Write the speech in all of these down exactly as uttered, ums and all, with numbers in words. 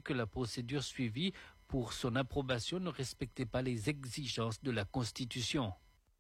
que la procédure suivie pour son approbation ne respectait pas les exigences de la Constitution.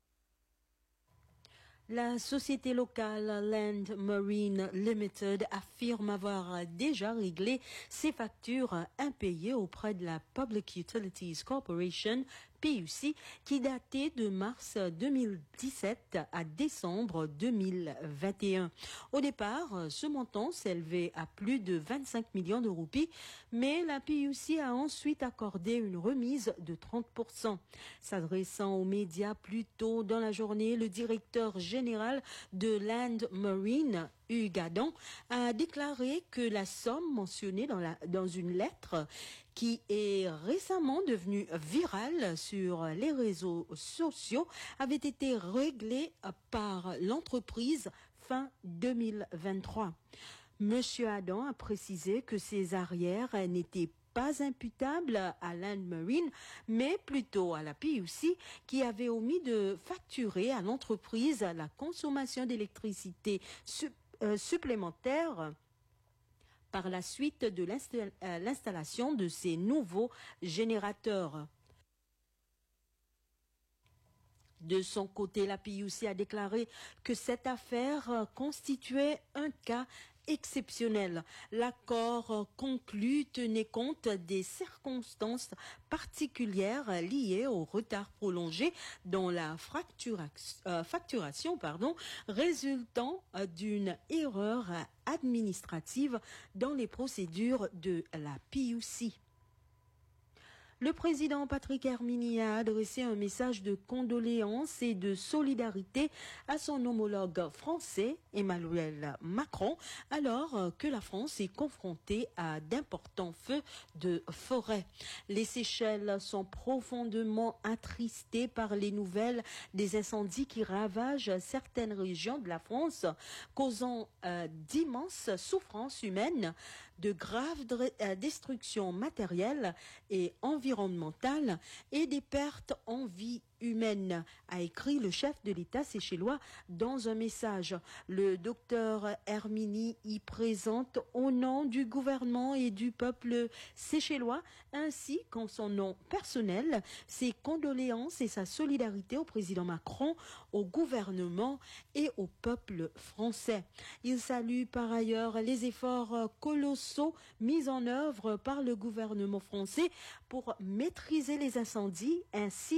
La société locale Land Marine Limited affirme avoir déjà réglé ses factures impayées auprès de la Public Utilities Corporation, P U C, qui datait de mars deux mille dix-sept à décembre deux mille vingt et un. Au départ, ce montant s'élevait à plus de vingt-cinq millions de roupies, mais la P U C a ensuite accordé une remise de trente pour cent. S'adressant aux médias plus tôt dans la journée, le directeur général de Land Marine, Hugues Adam, a déclaré que la somme mentionnée dans, la, dans une lettre qui est récemment devenue virale sur les réseaux sociaux avait été réglée par l'entreprise fin deux mille vingt-trois. Monsieur Adam a précisé que ces arrières n'étaient pas imputable à Land Marine, mais plutôt à la P U C qui avait omis de facturer à l'entreprise la consommation d'électricité su- euh, supplémentaire par la suite de l'install- euh, l'installation de ces nouveaux générateurs. De son côté, la P U C a déclaré que cette affaire constituait un cas exceptionnel. L'accord conclu tenait compte des circonstances particulières liées au retard prolongé dans la fractura- euh, facturation pardon, résultant d'une erreur administrative dans les procédures de la P U C. Le président Patrick Hermini a adressé un message de condoléances et de solidarité à son homologue français, Emmanuel Macron, alors que la France est confrontée à d'importants feux de forêt. Les Seychelles sont profondément attristées par les nouvelles des incendies qui ravagent certaines régions de la France, causant euh, d'immenses souffrances humaines, de graves euh, destructions matérielles et environnementales, et des pertes en vie humaine, a écrit le chef de l'État séchellois dans un message. Le docteur Hermini y présente au nom du gouvernement et du peuple séchellois, ainsi qu'en son nom personnel, ses condoléances et sa solidarité au président Macron, au gouvernement et au peuple français. Il salue par ailleurs les efforts colossaux mis en œuvre par le gouvernement français pour maîtriser les incendies ainsi